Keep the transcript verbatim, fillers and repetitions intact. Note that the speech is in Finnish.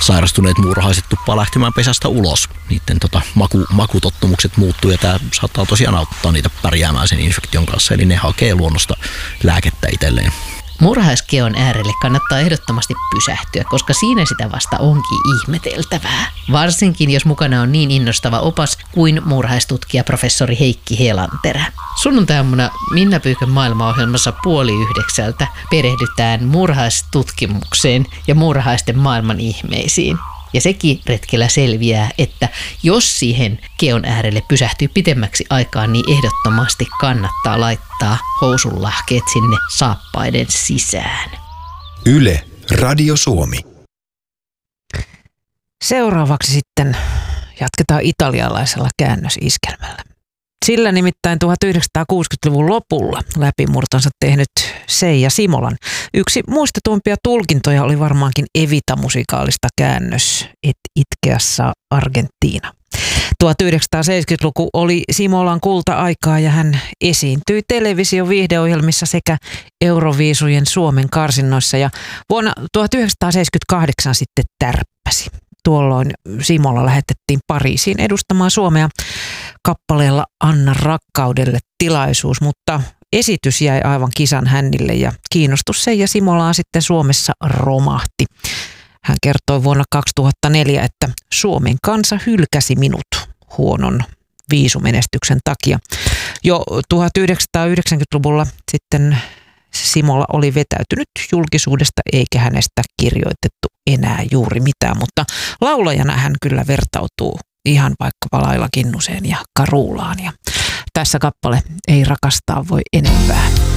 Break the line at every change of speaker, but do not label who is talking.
sairastuneet muurahaiset tuppaa lähtemään pesästä ulos. Niiden tota, maku, makutottumukset muuttuu ja tämä saattaa tosiaan auttaa niitä pärjäämään sen infektion kanssa. Eli ne hakee luonnosta lääkettä itselleen.
Muurahaiskeon äärelle kannattaa ehdottomasti pysähtyä, koska siinä sitä vasta onkin ihmeteltävää. Varsinkin jos mukana on niin innostava opas kuin muurahaistutkija professori Heikki Helanterä. Sunnuntaina Minna Pyykön maailmaohjelmassa puoli yhdeksältä perehdytään muurahaistutkimukseen ja muurahaisten maailman ihmeisiin. Ja sekin retkellä selviää, että jos siihen keon äärelle pysähtyy pitemmäksi aikaa, niin ehdottomasti kannattaa laittaa housunlahkeet sinne saappaiden sisään.
Yle, Radio Suomi.
Seuraavaksi sitten jatketaan italialaisella käännösiskelmällä. Sillä nimittäin tuhatyhdeksänsataakuusikymmentäluvun lopulla läpimurtonsa tehnyt Seija Simolan yksi muistetuimpia tulkintoja oli varmaankin Evita-musikaalista käännös Et Itkeassa Argentiina. tuhatyhdeksänsataaseitsemänkymmentäluku oli Simolan kulta-aikaa ja hän esiintyi television viihdeohjelmissa sekä Euroviisujen Suomen karsinnoissa ja vuonna tuhatyhdeksänsataaseitsemänkymmentäkahdeksan sitten tärppäsi. Tuolloin Simola lähetettiin Pariisiin edustamaan Suomea kappaleella Anna rakkaudelle tilaisuus, mutta esitys jäi aivan kisan hännille ja kiinnostus Seija Simolaa sitten Suomessa romahti. Hän kertoi vuonna kaksituhattaneljä, että Suomen kansa hylkäsi minut huonon viisumenestyksen takia. Jo tuhatyhdeksänsataayhdeksänkymmentäluvulla sitten Simola oli vetäytynyt julkisuudesta eikä hänestä kirjoitettu enää juuri mitään, mutta laulajana hän kyllä vertautuu ihan vaikkapa Laila Kinnuseen ja Karulaan. Ja tässä kappale Ei rakastaa voi enempää.